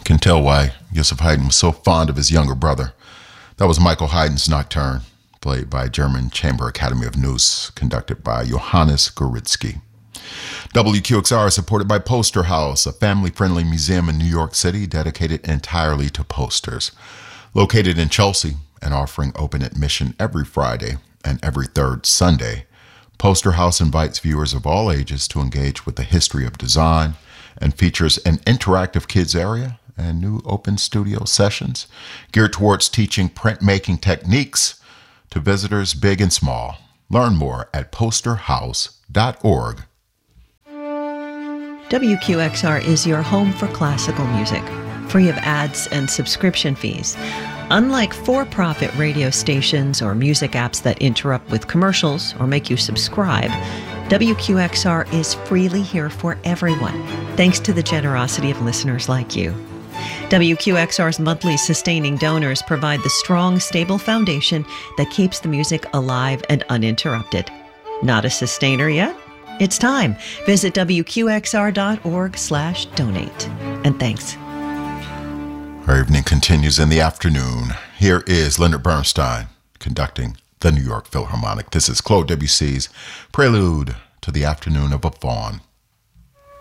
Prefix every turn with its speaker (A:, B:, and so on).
A: Can tell why Joseph Haydn was so fond of his younger brother. That was Michael Haydn's Nocturne, played by German Chamber Academy of Neuss, conducted by Johannes Gouritzky. WQXR is supported by Poster House, a family-friendly museum in New York City dedicated entirely to posters. Located in Chelsea and offering open admission every Friday and every third Sunday, Poster House invites viewers of all ages to engage with the history of design and features an interactive kids area and new open studio sessions geared towards teaching printmaking techniques to visitors big and small. Learn more at posterhouse.org.
B: WQXR is your home for classical music, free of ads and subscription fees. Unlike for-profit radio stations or music apps that interrupt with commercials or make you subscribe, WQXR is freely here for everyone, thanks to the generosity of listeners like you. WQXR's monthly sustaining donors provide the strong, stable foundation that keeps the music alive and uninterrupted. Not a sustainer yet? It's time. Visit WQXR.org/donate. And thanks.
A: Our evening continues in the afternoon. Here is Leonard Bernstein conducting the New York Philharmonic. This is Claude Debussy's Prelude to the Afternoon of a Faun.